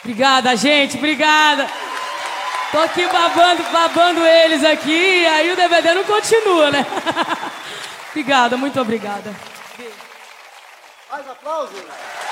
Obrigada, gente, obrigada. Tô aqui babando eles aqui, aí o DVD não continua, né? Obrigada, muito obrigada. Mais aplausos.